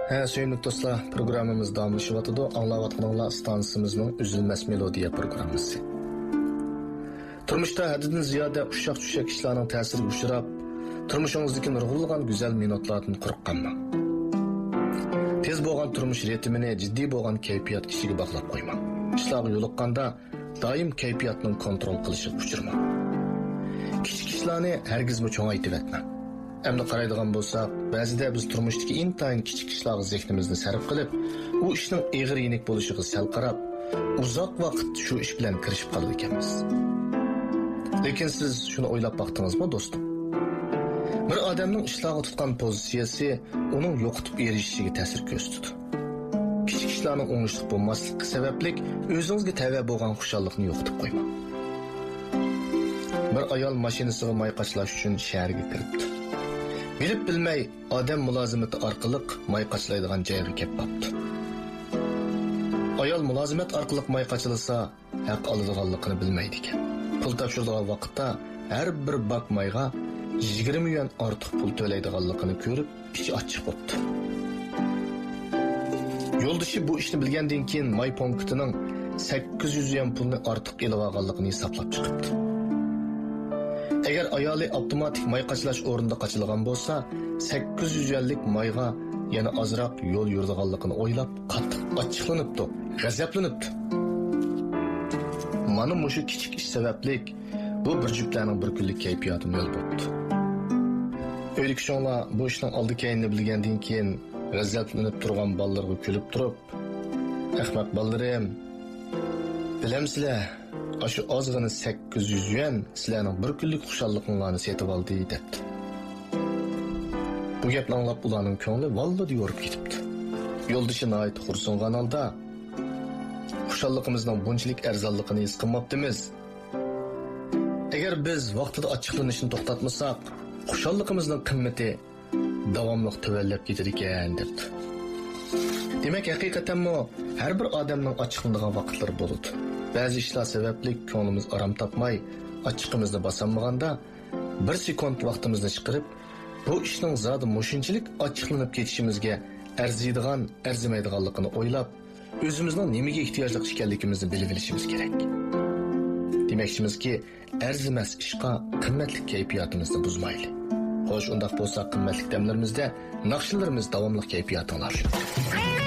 Söyünlük dostlar, programımız davamlaşıvatıdı. Anlavatqanыңlar stansimizning Üzülmez Melodiya programmasi. Turmuşda haddidan ziyoda ushaq-tushaq ishlarning ta'siriga uchrab, turmushingizdagi nurg'ulg'an go'zal minutlardan qo'rqqanman. Tez bo'lgan turmush ritmini jiddiy bo'lgan kayfiyat kishiga bog'lab qo'ymang. Ishlarga yo'liqqanda doim kayfiyatni kontrol qilishga uchirmang. Kichik ishlarni hargizmi cho'ngaytib etmang. Endi qaraydigan bo'lsak, ba'zida biz turmushdagi intayin kichik ishlarga zehnimizni sarf qilib, u ishning eg'ir yenik bo'lishiga sal qarab, uzoq vaqt shu ish bilan kirishib qolgan ekanmiz. Lekin siz shuni o'ylab baqdingizmi, do'stim? Bir odamning ishlarga tutgan pozitsiyasi uning yo'qotib erishishiga ta'sir ko'rsatadi. Kichik ishlarning o'ngishli bo'lmasligi sababli o'zingizga tava bo'lgan xushallikni yo'qotib qo'ymang. Bir ayol mashinasiga may qachlash uchun shaharga kiribdi. Bilib bilmay odam mulozimati orqali may qachlaydigan joyga kelib qopti. Ayol mulozimat orqali may qachlasa, haq oladiganligini bilmaydi ekan. Pul topshiradigan vaqtda har bir bak mayga 20 yuan ortiq pul to'laydiganligini ko'rib, ichi ochiq bo'ldi. Yo'ldoshi bu ishni bilgandan keyin may punktining 800 yuan pulni ortiq elib olganligini hisoblab chiqibdi. Agar ayoli avtomatik may qachlash o'rnida qachilgan bo'lsa, 800 yuanlik mayga yana ozroq yo'l yuradiganligini o'ylab, qattiq ochiqlanibdi, g'azablanibdi. Mana mushu kichik ish sababli bu bir juftlarning bir kunlik kayfiyati nol bo'ldi. O'ylik shonlar bu ishning oldi keyinni bilgandan keyin g'azablanib turgan bolalarga kulib turib, "Ahmoq bolalarim, bilamsizlar, shu ozg'ina 800 yuan sizlarning bir kunlik xushalliqinglarni setib oldi" debdi. Bu gapni anglab ularning ko'ngli valloda yorib ketibdi. Yo'ldoshi nihoyat xursandgan holda, xushalliqimizning bunchalik arzonligini his qilmabdimiz. Agar biz vaqtida ochiqlanishni to'xtatmasak, xushalliqimizning qimmati davomli tuvallab ketar ekan debdi. Demak, haqiqatanmi har bir odamning ochiqlanadigan vaqtlari bo'ladi. Ba'zi ishlar sababli ko'nglimiz orom topmay, ochiqimizni bosolmaganda bir sekund vaqtimizni chiqarib, bu ishning zodi mushunchalik ochiqlanib ketishimizga arziydigan, arzimaydiganligini o'ylab, o'zimizning nimaga ehtiyojli ekanligimizni bilib olishimiz kerak. Demoqchimizki, arzimas ishqa qimmatli kayfiyatimizni buzmayli. Xo'sh, undaq bo'lsa qimmatli damlarimizda naqshlarimiz davomli kayfiyat olar.